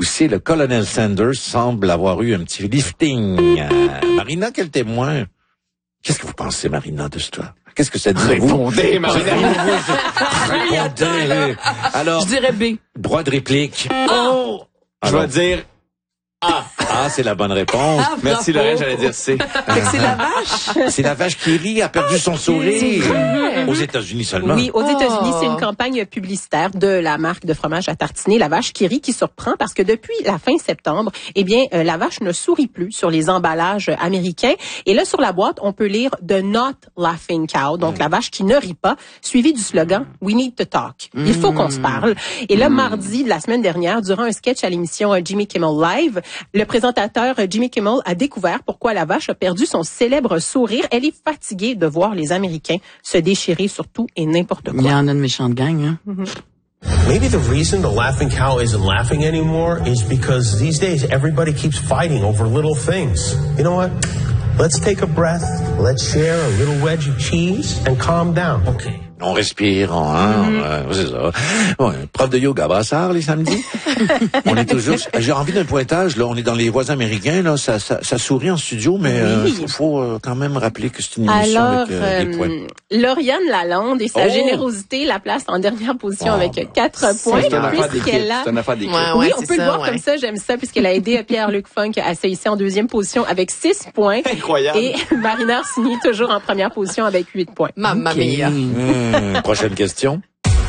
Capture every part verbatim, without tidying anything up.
où c'est le colonel Sanders semble avoir eu un petit lifting. Euh, Marina, quel témoin? Qu'est-ce que vous pensez, Marina, de ça? Qu'est-ce que ça dit de vous? Répondez, Marina. Répondez. Alors, Je dirais B. droit de réplique. Oh! Je Alors, vais dire A. Ah, c'est la bonne réponse. Ah, Merci, bravo. Lorraine, j'allais dire C. Fait que c'est la vache. C'est la vache qui rit, a perdu son sourire. vrai. Aux États-Unis seulement. Oui, aux États-Unis, Oh. c'est une campagne publicitaire de la marque de fromage à tartiner, la vache qui rit, qui surprend parce que depuis la fin septembre, eh bien, euh, la vache ne sourit plus sur les emballages américains. Et là, sur la boîte, on peut lire The Not Laughing Cow, donc la vache qui ne rit pas, suivi du slogan We need to talk. Il faut qu'on se parle. Et là, mardi de la semaine dernière, durant un sketch à l'émission euh, Jimmy Kimmel Live, le présentateur euh, Jimmy Kimmel a découvert pourquoi la vache a perdu son célèbre sourire. Elle est fatiguée de voir les Américains se déchirer sur tout et n'importe Il y quoi. en a une méchante gang, hein. Maybe the reason the laughing cow isn't laughing anymore is because these days everybody keeps fighting over little things. You know what? Let's take a breath, let's share a little wedge of cheese and calm down. Okay. On respire, on, hein, Mm-hmm. euh, c'est ça. Bon, prof de yoga, Brassard, les samedis. On est toujours, j'ai envie d'un pointage, là, on est dans les voisins américains, là, ça, ça, ça sourit en studio, mais euh, Oui. faut, faut euh, quand même rappeler que c'est une émission Alors, avec euh, des points. euh, Lauriane Lalonde et sa Oh! générosité la place en dernière position Oh, avec ben, quatre points. C'est une affaire d'équipe. Puisqu'elle a... C'est une affaire d'équipe. Ouais, Oui, ouais, on c'est peut le ça, voir ouais. comme ça, j'aime ça, puisqu'elle a aidé Pierre-Luc Funk à se hisser en deuxième position avec six points. Incroyable. Et Marina Orsini toujours en première position avec huit points. Mamma Ok. mia. Hum, prochaine question.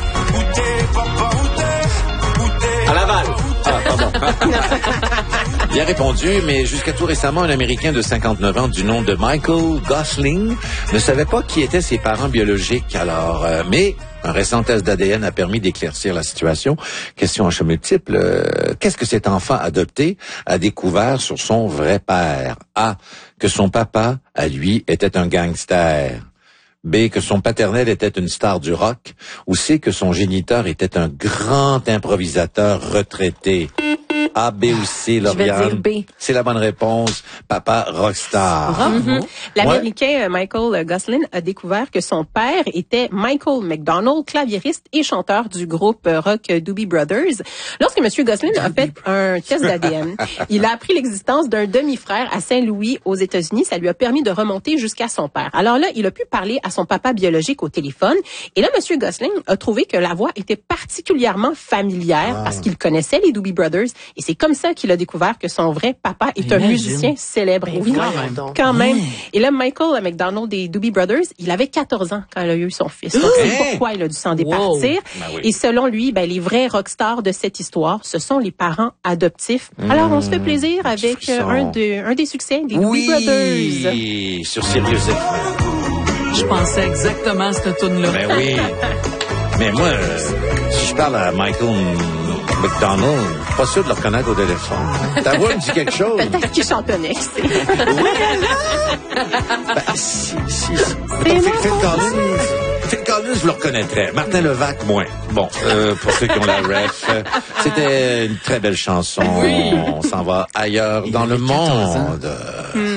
À Laval. Ah, pardon. Bien répondu, mais jusqu'à tout récemment, un Américain de cinquante-neuf ans du nom de Michael Gosling ne savait pas qui étaient ses parents biologiques. Alors, euh, mais un récent test d'A D N a permis d'éclaircir la situation. Question à choix multiple. Euh, qu'est-ce que cet enfant adopté a découvert sur son vrai père? A. Que son papa, à lui, était un gangster. B, que son paternel était une star du rock, ou C, que son géniteur était un grand improvisateur retraité. A, B ou C, Je vais Lauriane? dire B. C'est la bonne réponse. Papa rockstar. Bravo. L'Américain euh, Michael Gosling a découvert que son père était Michael McDonald, claviériste et chanteur du groupe euh, rock Doobie Brothers. Lorsque M. Gosling a fait un test d'A D N, il a appris l'existence d'un demi-frère à Saint-Louis aux États-Unis. Ça lui a permis de remonter jusqu'à son père. Alors là, il a pu parler à son papa biologique au téléphone. Et là, M. Gosling a trouvé que la voix était particulièrement familière parce qu'il connaissait les Doobie Brothers. Et c'est comme ça qu'il a découvert que son vrai papa est un Imagine. musicien célèbre. Ben, Oui, voyons donc. quand même. Et là, Michael McDonald des Doobie Brothers, il avait quatorze ans quand il a eu son fils. Donc, c'est Hey! pourquoi il a dû s'en départir. Ben oui. Et selon lui, ben, les vrais rockstars de cette histoire, ce sont les parents adoptifs. Alors, on se fait plaisir avec euh, frisson. un, de, un des succès des Doobie Brothers. Oui, sur Sirius F M. Je pensais exactement à cette tune-là. Ben oui. Mais moi, euh, si je parle à Michael McDonald, pas sûr de le reconnaître au téléphone. Ta voix me dit quelque chose. Peut-être qu'il chantonnait. c'est- Ben, si, si. Mettons, Phil, Phil Collins. Phil Collins, je le reconnaîtrais. Martin Levac, moins. Bon, euh, pour ceux qui ont la ref, euh, c'était une très belle chanson. Oui. On s'en va ailleurs Il dans le avait quatorze ans. monde.